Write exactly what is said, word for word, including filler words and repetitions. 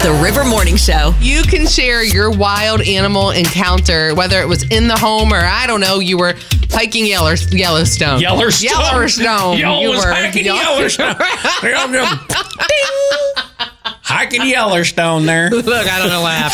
The River Morning Show. You can share your wild animal encounter, whether it was in the home or, I don't know, you were hiking Yeller- Yellowstone. Yellowstone. Yellowstone. Yo, you was were hiking Yell- Yellowstone. Hiking Yellowstone there. Look, I don't know what happened.